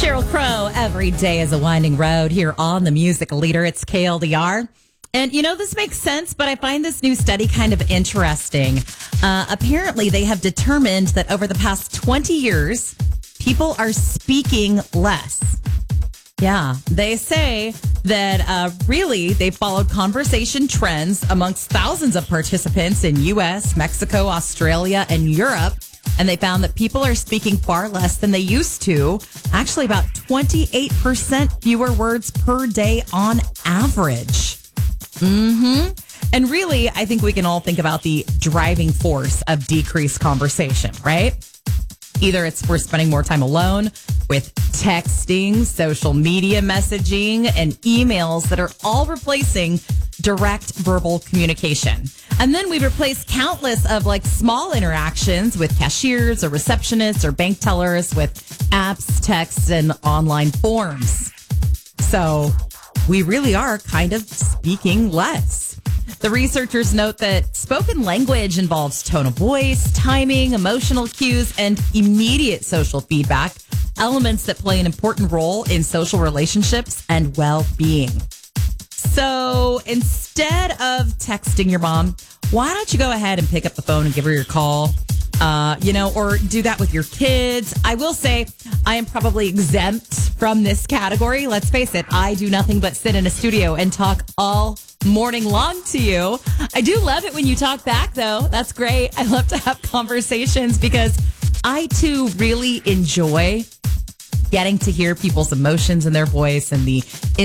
Sheryl Crow, every day is a winding road here on the Music Leader. It's KLDR. And, this makes sense, but I find this new study kind of interesting. Apparently, they have determined that over the past 20 years, people are speaking less. Yeah, they say that really they followed conversation trends amongst thousands of participants in U.S., Mexico, Australia, and Europe. And they found that people are speaking far less than they used to. Actually, about 28% fewer words per day on average. And really, I think we can all think about the driving force of decreased conversation, right? Either it's we're spending more time alone with texting, social media messaging, and emails that are all replacing direct verbal communication. And then we've replaced countless of small interactions with cashiers or receptionists or bank tellers with apps, texts, and online forms. So we really are kind of speaking less. The researchers note that spoken language involves tone of voice, timing, emotional cues, and immediate social feedback, elements that play an important role in social relationships and well-being. So instead of texting your mom, why don't you go ahead and pick up the phone and give her your call? Or do that with your kids. I will say I am probably exempt from this category. Let's face it, I do nothing but sit in a studio and talk all morning long to you. I do love it when you talk back, though. That's great. I love to have conversations because I, too, really enjoy getting to hear people's emotions in their voice and the